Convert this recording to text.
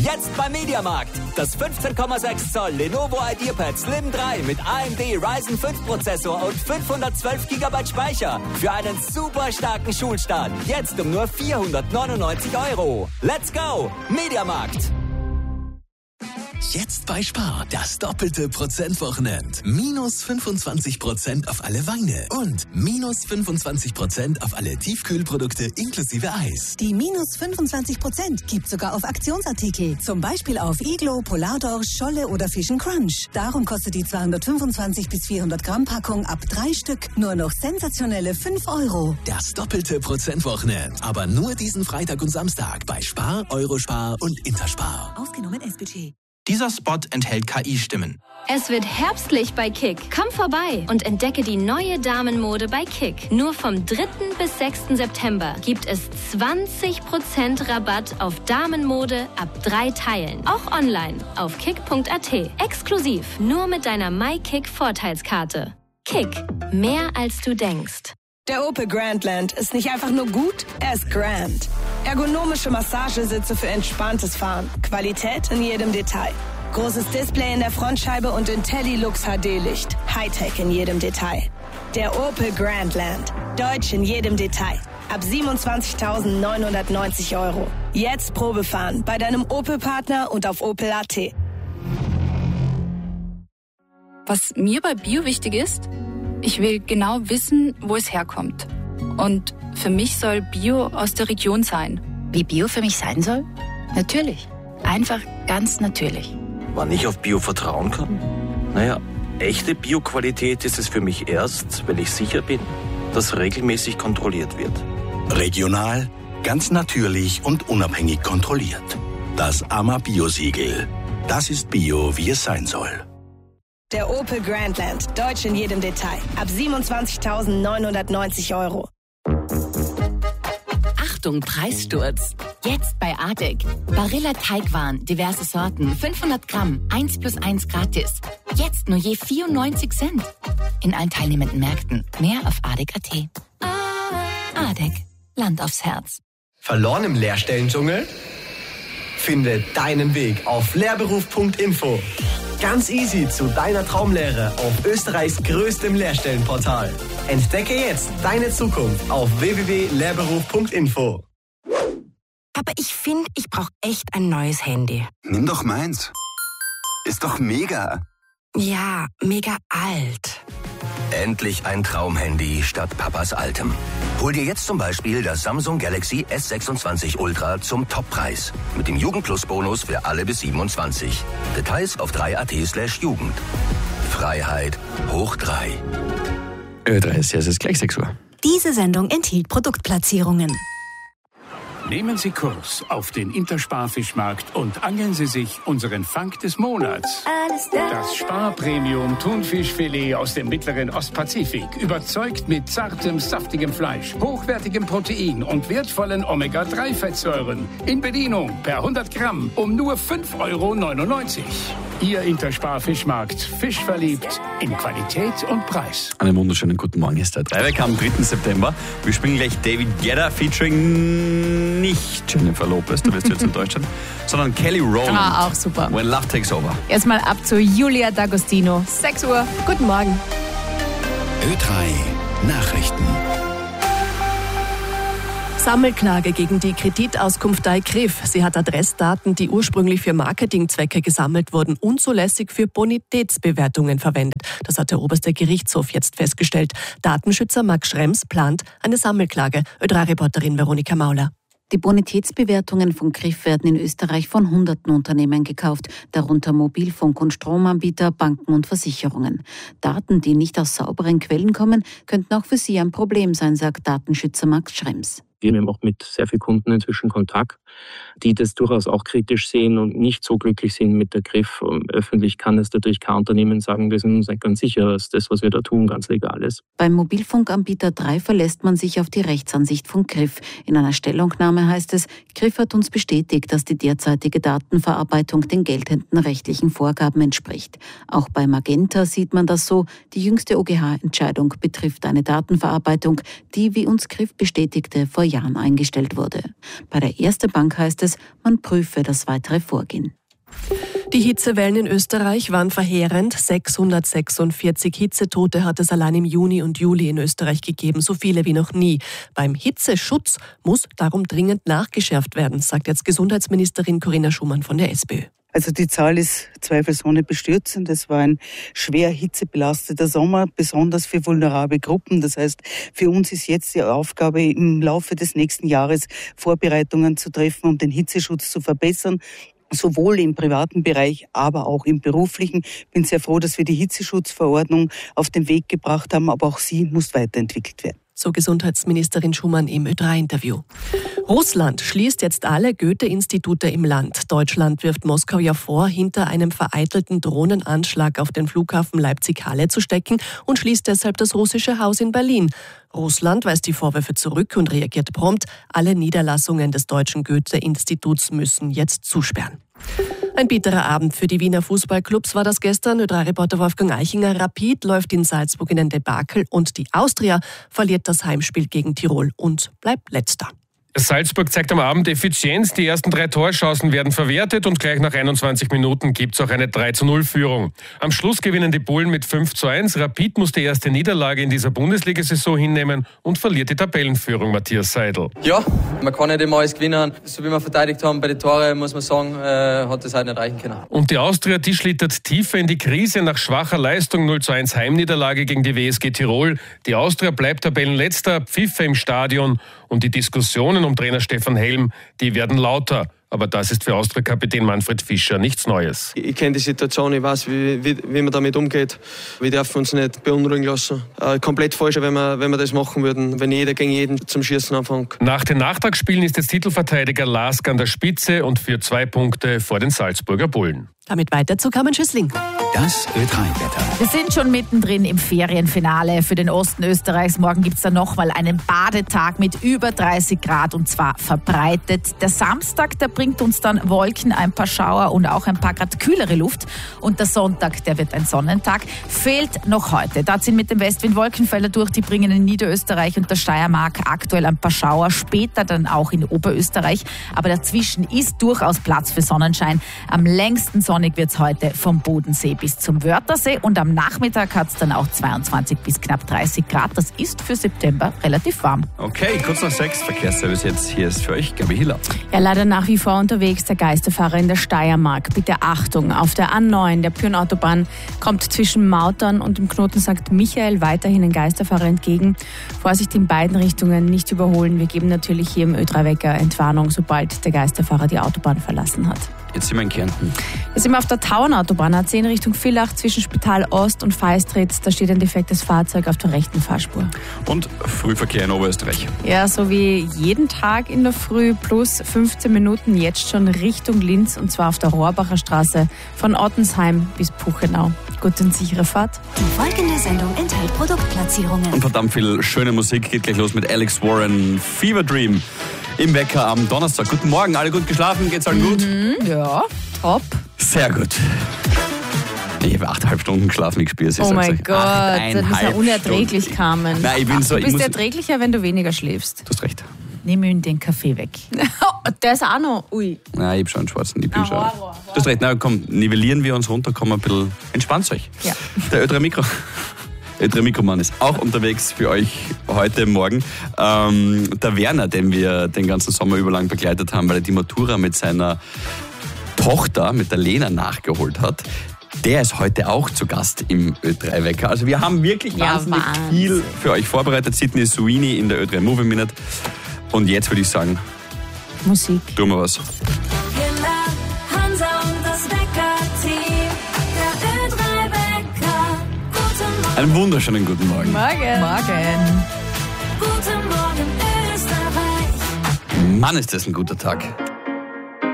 Jetzt beim Mediamarkt. Das 15,6 Zoll Lenovo IdeaPad Slim 3 mit AMD Ryzen 5 Prozessor und 512 GB Speicher für einen super starken Schulstart. Jetzt um nur 499 €. Let's go! Mediamarkt. Jetzt bei Spar, das doppelte Prozentwochenend. Minus 25% auf alle Weine und minus 25% auf alle Tiefkühlprodukte inklusive Eis. Die minus 25% gibt sogar auf Aktionsartikel. Zum Beispiel auf Iglo, Polardorsch, Scholle oder Fish & Crunch. Darum kostet die 225 bis 400 Gramm Packung ab 3 Stück nur noch sensationelle 5 €. Das doppelte Prozentwochenend. Aber nur diesen Freitag und Samstag bei Spar, Eurospar und Interspar. Ausgenommen S-Budget. Dieser Spot enthält KI-Stimmen. Es wird herbstlich bei Kick. Komm vorbei und entdecke die neue Damenmode bei Kick. Nur vom 3. bis 6. September gibt es 20% Rabatt auf Damenmode ab 3 Teilen. Auch online auf kick.at. Exklusiv nur mit deiner MyKick-Vorteilskarte. Kick. Mehr als du denkst. Der Opel Grandland ist nicht einfach nur gut, er ist grand. Ergonomische Massagesitze für entspanntes Fahren. Qualität in jedem Detail. Großes Display in der Frontscheibe und IntelliLux HD-Licht. Hightech in jedem Detail. Der Opel Grandland. Deutsch in jedem Detail. Ab 27.990 €. Jetzt Probefahren bei deinem Opel-Partner und auf opel.at. Was mir bei Bio wichtig ist, ich will genau wissen, wo es herkommt. Und für mich soll Bio aus der Region sein. Wie Bio für mich sein soll? Natürlich. Einfach ganz natürlich. Wann ich auf Bio vertrauen kann? Naja, echte Bio-Qualität ist es für mich erst, wenn ich sicher bin, dass regelmäßig kontrolliert wird. Regional, ganz natürlich und unabhängig kontrolliert. Das AMA Bio-Siegel. Das ist Bio, wie es sein soll. Der Opel Grandland. Deutsch in jedem Detail. Ab 27.990 €. Achtung, Preissturz. Jetzt bei Adek. Barilla Teigwaren, diverse Sorten, 500 Gramm, 1+1 gratis. Jetzt nur je 94 Cent. In allen teilnehmenden Märkten. Mehr auf adek.at. Adek. Land aufs Herz. Verloren im Lehrstellendschungel? Finde deinen Weg auf lehrberuf.info. Ganz easy zu deiner Traumlehre auf Österreichs größtem Lehrstellenportal. Entdecke jetzt deine Zukunft auf www.lehrberuf.info. Aber ich finde, ich brauche echt ein neues Handy. Nimm doch meins. Ist doch mega. Ja, mega alt. Endlich ein Traumhandy statt Papas altem. Hol dir jetzt zum Beispiel das Samsung Galaxy S26 Ultra zum Toppreis. Mit dem Jugendplus-Bonus für alle bis 27. Details auf 3.at/Jugend. Freiheit hoch 3. Ö3, es ist gleich 6 Uhr. Diese Sendung enthielt Produktplatzierungen. Nehmen Sie Kurs auf den Interspar-Fischmarkt und angeln Sie sich unseren Fang des Monats. Das Spar-Premium-Thunfischfilet aus dem mittleren Ostpazifik. Überzeugt mit zartem, saftigem Fleisch, hochwertigem Protein und wertvollen Omega-3-Fettsäuren. In Bedienung per 100 Gramm um nur 5,99 €. Ihr Interspar-Fischmarkt. Fisch verliebt in Qualität und Preis. Einen wunderschönen guten Morgen, ist der Dreiweg am 3. September. Wir spielen gleich David Guetta featuring nicht Jennifer Lopez, du bist jetzt in Deutschland, sondern Kelly Rowland. Ah, auch super. When Love Takes Over. Jetzt mal ab zu Julia D'Agostino. 6 Uhr. Guten Morgen. Ö3 Nachrichten. Sammelklage gegen die Kreditauskunftei CRIF. Sie hat Adressdaten, die ursprünglich für Marketingzwecke gesammelt wurden, unzulässig für Bonitätsbewertungen verwendet. Das hat der oberste Gerichtshof jetzt festgestellt. Datenschützer Max Schrems plant eine Sammelklage. Ö3-Reporterin Veronika Mauler. Die Bonitätsbewertungen von CRIF werden in Österreich von hunderten Unternehmen gekauft, darunter Mobilfunk- und Stromanbieter, Banken und Versicherungen. Daten, die nicht aus sauberen Quellen kommen, könnten auch für sie ein Problem sein, sagt Datenschützer Max Schrems. Wir haben auch mit sehr vielen Kunden inzwischen Kontakt, die das durchaus auch kritisch sehen und nicht so glücklich sind mit der CRIF. Öffentlich kann es natürlich kein Unternehmen sagen, wir sind uns nicht ganz sicher, dass das, was wir da tun, ganz legal ist. Beim Mobilfunkanbieter 3 verlässt man sich auf die Rechtsansicht von CRIF. In einer Stellungnahme heißt es, CRIF hat uns bestätigt, dass die derzeitige Datenverarbeitung den geltenden rechtlichen Vorgaben entspricht. Auch bei Magenta sieht man das so. Die jüngste OGH-Entscheidung betrifft eine Datenverarbeitung, die, wie uns CRIF bestätigte, vor Jahren eingestellt wurde. Bei der Erste Bank Bank heißt es, man prüfe das weitere Vorgehen. Die Hitzewellen in Österreich waren verheerend. 646 Hitzetote hat es allein im Juni und Juli in Österreich gegeben, so viele wie noch nie. Beim Hitzeschutz muss darum dringend nachgeschärft werden, sagt jetzt Gesundheitsministerin Corinna Schumann von der SPÖ. Also die Zahl ist zweifelsohne bestürzend. Es war ein schwer hitzebelasteter Sommer, besonders für vulnerable Gruppen. Das heißt, für uns ist jetzt die Aufgabe, im Laufe des nächsten Jahres Vorbereitungen zu treffen, um den Hitzeschutz zu verbessern. Sowohl im privaten Bereich, aber auch im beruflichen. Ich bin sehr froh, dass wir die Hitzeschutzverordnung auf den Weg gebracht haben, aber auch sie muss weiterentwickelt werden. So Gesundheitsministerin Schumann im Ö3-Interview. Russland schließt jetzt alle Goethe-Institute im Land. Deutschland wirft Moskau ja vor, hinter einem vereitelten Drohnenanschlag auf den Flughafen Leipzig-Halle zu stecken und schließt deshalb das russische Haus in Berlin. Russland weist die Vorwürfe zurück und reagiert prompt. Alle Niederlassungen des deutschen Goethe-Instituts müssen jetzt zusperren. Ein bitterer Abend für die Wiener Fußballclubs war das gestern. Ö3-Reporter Wolfgang Eichinger. Rapid läuft in Salzburg in ein Debakel und die Austria verliert das Heimspiel gegen Tirol und bleibt Letzter. Salzburg zeigt am Abend Effizienz. Die ersten 3 Torchancen werden verwertet und gleich nach 21 Minuten gibt es auch eine 3:0-Führung. Am Schluss gewinnen die Bullen mit 5:1. Rapid muss die erste Niederlage in dieser Bundesliga-Saison hinnehmen und verliert die Tabellenführung. Matthias Seidel. Ja, man kann nicht immer alles gewinnen. So wie wir verteidigt haben bei den Toren, muss man sagen, hat das halt nicht reichen können. Und die Austria, die schlittert tiefer in die Krise nach schwacher Leistung. 0:1 Heimniederlage gegen die WSG Tirol. Die Austria bleibt Tabellenletzter, Pfiffe im Stadion und die Diskussionen um Trainer Stefan Helm, die werden lauter. Aber das ist für Austria-Kapitän Manfred Fischer nichts Neues. Ich kenne die Situation, ich weiß, wie man damit umgeht. Wir dürfen uns nicht beunruhigen lassen. Komplett falsch, wenn wir das machen würden, wenn jeder gegen jeden zum Schießen anfängt. Nach den Nachtragsspielen ist jetzt Titelverteidiger Lask an der Spitze und führt 2 Punkte vor den Salzburger Bullen. Damit weiter zu Carmen Schüssling. Das Ö3-Wetter. Wir sind schon mittendrin im Ferienfinale für den Osten Österreichs. Morgen gibt es dann nochmal einen Badetag mit über 30 Grad und zwar verbreitet. Der Samstag, der bringt uns dann Wolken, ein paar Schauer und auch ein paar Grad kühlere Luft. Und der Sonntag, der wird ein Sonnentag. Fehlt noch heute. Da ziehen mit dem Westwind Wolkenfelder durch, die bringen in Niederösterreich und der Steiermark aktuell ein paar Schauer. Später dann auch in Oberösterreich. Aber dazwischen ist durchaus Platz für Sonnenschein. Am längsten sonnig wird es heute vom Bodensee bis zum Wörthersee und am Nachmittag hat es dann auch 22 bis knapp 30 Grad. Das ist für September relativ warm. Okay, kurz nach 6, Verkehrsservice jetzt. Hier ist für euch Gabi Hiller. Ja, leider nach wie vor unterwegs der Geisterfahrer in der Steiermark. Bitte Achtung, auf der A9, der Pyrn-Autobahn, kommt zwischen Mautern und dem Knoten St. Michael weiterhin ein Geisterfahrer entgegen. Vorsicht in beiden Richtungen, nicht überholen. Wir geben natürlich hier im Ö3-Wecker Entwarnung, sobald der Geisterfahrer die Autobahn verlassen hat. Jetzt sind wir in Kärnten. Jetzt sind wir auf der Tauernautobahn A10 Richtung Villach zwischen Spital Ost und Feistritz. Da steht ein defektes Fahrzeug auf der rechten Fahrspur. Und Frühverkehr in Oberösterreich. Ja, so wie jeden Tag in der Früh plus 15 Minuten jetzt schon Richtung Linz und zwar auf der Rohrbacher Straße von Ottensheim bis Puchenau. Gute und sichere Fahrt. Die folgende Sendung enthält Produktplatzierungen. Und verdammt viel schöne Musik. Geht gleich los mit Alex Warren, Fever Dream. Im Wecker am Donnerstag. Guten Morgen, alle gut geschlafen? Geht's allen gut? Ja, top. Sehr gut. Ich habe 8,5 Stunden geschlafen, ich spüre es. Oh mein Gott, das ist ja unerträglich, Carmen. Nein, ich bin so, du bist erträglicher, wenn du weniger schläfst. Du hast recht. Nimm ihm den Kaffee weg. Der ist auch noch. Ui. Nein, ich habe schon einen schwarzen. Ich bin schon. Du hast recht. Na komm, nivellieren wir uns runter, komm ein bisschen. Entspannt euch. Ja. Der Ö3-Mikromann ist auch unterwegs für euch heute Morgen. Der Werner, den wir den ganzen Sommer über lang begleitet haben, weil er die Matura mit seiner Tochter, mit der Lena, nachgeholt hat. Der ist heute auch zu Gast im Ö3-Wecker. Also wir haben wirklich wahnsinnig viel für euch vorbereitet. Sydney Sweeney in der Ö3 Movie Minute. Und jetzt würde ich sagen, Musik. Tun wir was. Hansa und das Wecker-Team. Der Ö3-Wecker. Guten Morgen. Einen wunderschönen guten Morgen. Morgen. Morgen. Guten Morgen, Österreich. Mann, ist das ein guter Tag.